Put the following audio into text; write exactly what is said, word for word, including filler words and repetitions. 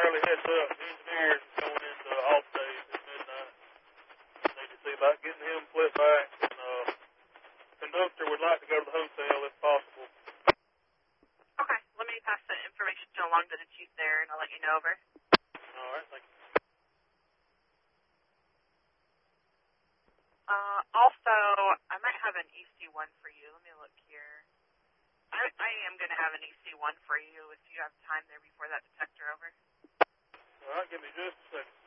early heads up. The engineer's going into off days at midnight. Need to see about getting him flipped back. And uh, conductor would like to go to the hotel if possible. Okay, let me pass that information along to the chief there, and I'll let you know, over. All right, thank you. Uh, also, I might have an E C one for you. Let me look here. I, I am going to have an E C one for you if you have time there before that detector, over. All right, give me just a second.